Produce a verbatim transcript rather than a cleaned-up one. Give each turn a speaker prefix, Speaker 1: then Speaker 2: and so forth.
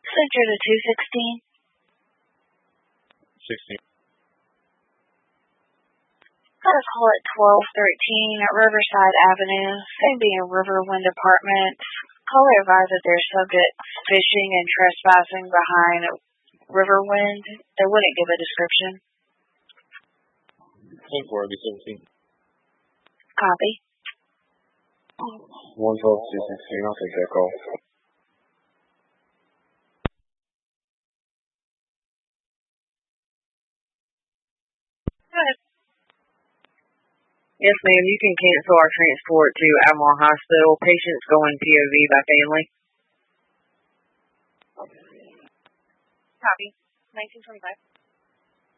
Speaker 1: Center to two sixteen.
Speaker 2: sixteen.
Speaker 1: Got a call at twelve thirteen at Riverside Avenue, same being Riverwind Apartments. Caller advised that they're subject fishing and trespassing behind Riverwind. They wouldn't give a description.
Speaker 2: ten four, be seventeen.
Speaker 1: Copy.
Speaker 2: one twelve, two sixteen, I'll take that call.
Speaker 1: Good.
Speaker 3: Yes, ma'am, you can cancel our transport to Almar Hospital. Patients going P O V by family.
Speaker 1: Copy. nineteen twenty-five.